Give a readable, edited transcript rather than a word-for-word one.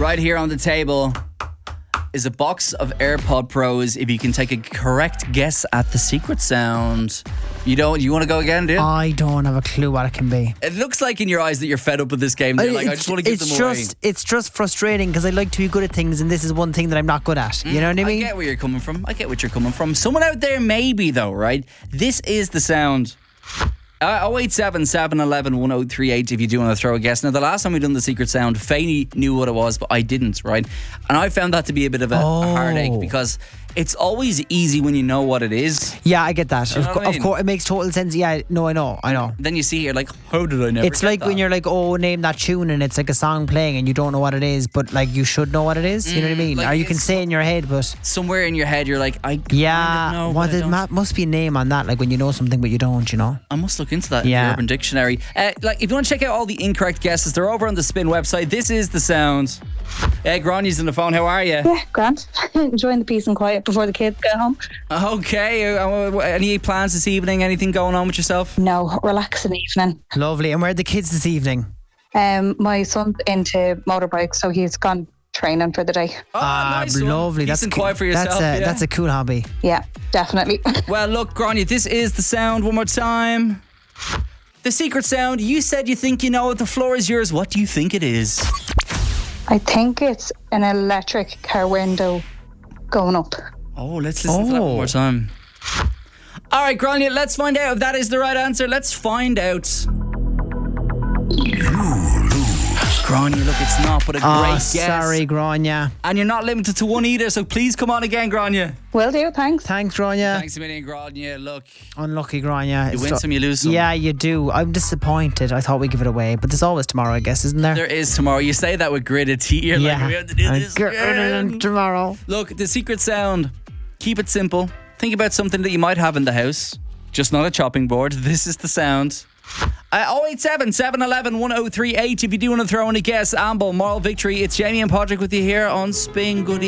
Right here on the table is a box of AirPod Pros. If you can take a correct guess at the secret sound. You want to go again, do you? I don't have a clue what it can be. It looks like in your eyes that you're fed up with this game. You're like, I just want to give them away. It's just frustrating because I like to be good at things, and this is one thing that I'm not good at. You know what I mean? I get where you're coming from. Someone out there maybe though, right? This is the sound. 087 711 1038 if you do want to throw a guess. Now, the last time we done the secret sound, Faye knew what it was, but I didn't, right? And I found that to be a bit of a heartache because it's always easy when you know what it is. Yeah, I get that. You know what I mean? Of course, it makes total sense. Yeah, no, I know. Then you see you're like, how did I never It's get like that? when you're like, oh, name that tune, and it's like a song playing and you don't know what it is, but like you should know what it is. You know what I mean? like Or you can it's- say in your head, but Somewhere in your head you're like, I kind yeah, of know, well, but I there don't. must be a name on that, like when you know something but you don't, you know? I must look into that in Yeah. the Urban Dictionary. Like, if you want to check out all the incorrect guesses, they're over on the Spin website. This is the sound. Granny's on the phone. How are you? Yeah, grand. Enjoying the peace and quiet before the kids get home. Okay. Any plans this evening? Anything going on with yourself? No, relaxing evening. Lovely. And where are the kids this evening? My son's into motorbikes, so he's gone training for the day. Nice one. Lovely. Peace and quiet for yourself. That's a cool hobby. Yeah, definitely. Well, look, Grania, this is the sound. One more time. The secret sound. You said you think you know it. The floor is yours. What do you think it is? I think it's an electric car window going up. Oh, let's listen to that one more time. All right, Grania, let's find out if that is the right answer. Let's find out. Grania, look, it's not, but a great guess. Sorry, Grania. And you're not limited to one either, so please come on again, Grania. Will do, thanks. Thanks, Grania. Thanks a million, Grania. Look, Unlucky, Grania. you win some, you lose some. Yeah, you do. I'm disappointed. I thought we'd give it away, but there's always tomorrow, I guess, isn't there? There is tomorrow. You say that with gritted teeth. You're like, we have to do this again. Tomorrow. Look, the secret sound. Keep it simple. Think about something that you might have in the house, just not a chopping board. This is the sound. 087 711 1038 if you do want to throw in a guess. Amble, moral victory. It's Jamie and Patrick with you here on Spin. Good